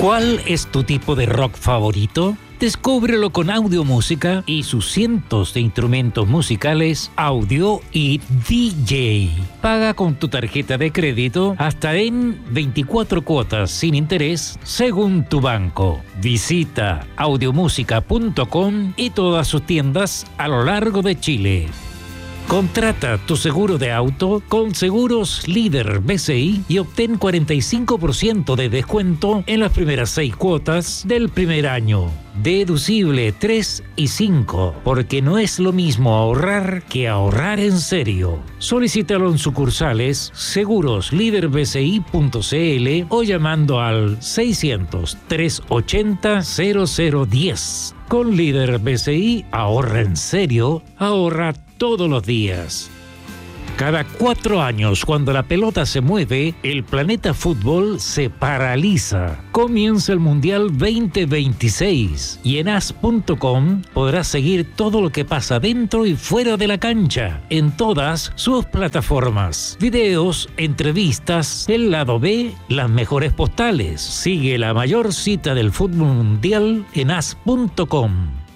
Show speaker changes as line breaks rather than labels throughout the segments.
¿Cuál es tu tipo de rock favorito? Descúbrelo con Audiomúsica y sus cientos de instrumentos musicales, audio y DJ. Paga con tu tarjeta de crédito hasta en 24 cuotas sin interés según tu banco. Visita audiomusica.com y todas sus tiendas a lo largo de Chile. Contrata tu seguro de auto con Seguros Líder BCI y obtén 45% de descuento en las primeras 6 cuotas del primer año. Deducible 3 y 5, porque no es lo mismo ahorrar que ahorrar en serio. Solicítalo en sucursales seguroslíderbci.cl o llamando al 600-380-0010. Con Líder BCI, ahorra en serio, ahorra todos los días. Cada 4 años, cuando la pelota se mueve, el planeta fútbol se paraliza. Comienza el Mundial 2026 y en as.com podrás seguir todo lo que pasa dentro y fuera de la cancha, en todas sus plataformas. Videos, entrevistas, el lado B, las mejores postales. Sigue la mayor cita del fútbol mundial en as.com.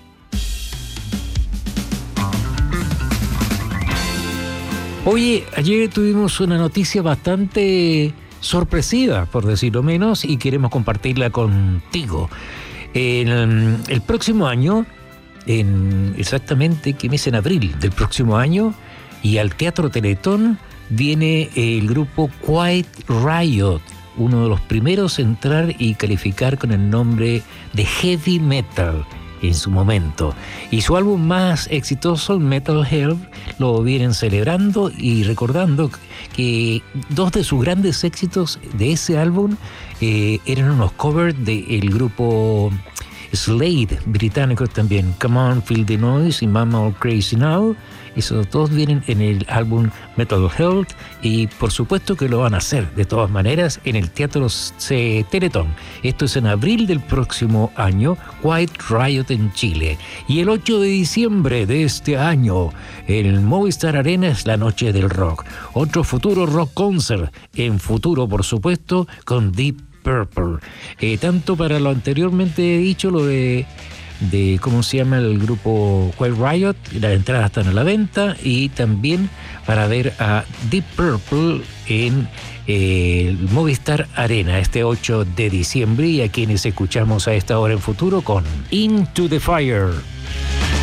Oye, ayer tuvimos una noticia bastante sorpresiva, por decirlo menos, y queremos compartirla contigo. El próximo año, exactamente, que es en abril del próximo año, y al Teatro Teletón viene el grupo Quiet Riot, uno de los primeros en entrar y calificar con el nombre de heavy metal en su momento, y su álbum más exitoso, Metal Health, lo vienen celebrando y recordando que 2 de sus grandes éxitos de ese álbum eran unos covers del grupo Slade, británico también, Come On Feel the Noise y Mama All Crazy Now. Esos 2 vienen en el álbum Metal Health y por supuesto que lo van a hacer de todas maneras en el Teatro Teletón. Esto es en abril del próximo año, Quiet Riot en Chile. Y el 8 de diciembre de este año, el Movistar Arena es la noche del rock. Otro futuro rock concert, en futuro por supuesto, con Deep Purple. Tanto para lo anteriormente dicho, lo de cómo se llama el grupo Quiet Riot, las entradas están a la venta, y también para ver a Deep Purple en el Movistar Arena este 8 de diciembre, y a quienes escuchamos a esta hora en futuro con Into the Fire.